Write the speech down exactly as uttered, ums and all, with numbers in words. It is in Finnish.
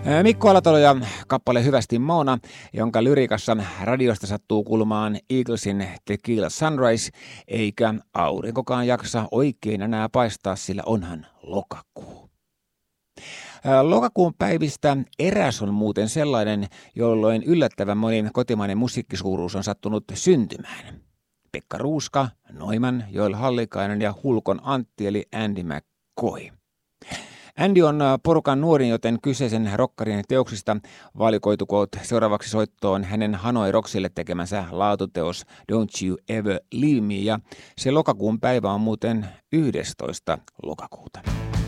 Mikko Alatalo ja kappale Hyvästi Moona, jonka lyriikassa radiosta sattuu kulmaan Eaglesin Tequila Sunrise, eikä aurinkokaan jaksa oikein enää paistaa, sillä onhan lokakuu. Lokakuun päivistä eräs on muuten sellainen, jolloin yllättävän moni kotimainen musiikkisuuruus on sattunut syntymään. Pekka Ruuska, Noiman, Joel Hallikainen ja Hulkon Antti eli Andy McCoy. Andy on porukan nuorin, joten kyseisen rokkarin teoksista valikoitukoot seuraavaksi soittoon hänen Hanoi Rocksille tekemänsä laatuteos Don't You Ever Leave Me, ja se lokakuun päivä on muuten yhdestoista lokakuuta.